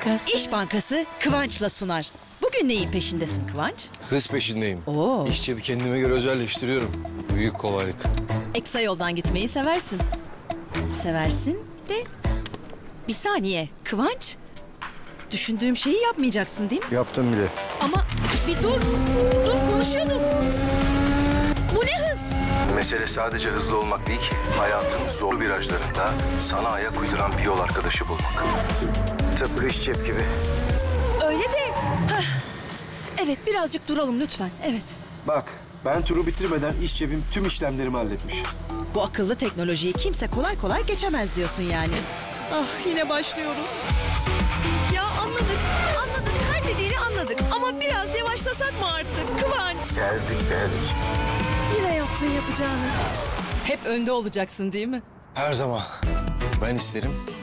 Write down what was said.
Bankası. İş Bankası Kıvanç'la sunar. Bugün neyin peşindesin Kıvanç? Hız peşindeyim. Oo. İş cebi kendime göre özelleştiriyorum. Büyük kolaylık. Eksa yoldan gitmeyi seversin. Seversin de... Bir saniye Kıvanç. Düşündüğüm şeyi yapmayacaksın değil mi? Yaptım bile. Ama bir dur. Dur konuşuyordum. Bu ne hız? Mesele sadece hızlı olmak değil ki. Hayatın zor virajlarında sana ayak uyduran bir yol arkadaşı bulmak. Tıpkı iş cep gibi. Öyle de... Hah. Evet birazcık duralım lütfen. Evet. Bak, ben turu bitirmeden iş cebim tüm işlemlerimi halletmiş. Bu akıllı teknolojiyi kimse kolay kolay geçemez diyorsun yani. Ah yine başlıyoruz. Ya anladık. Her dediğini anladık. Ama biraz yavaşlasak mı artık Kıvanç? Geldik. Yine yaptın yapacağını. Hep önde olacaksın değil mi? Her zaman. Ben isterim,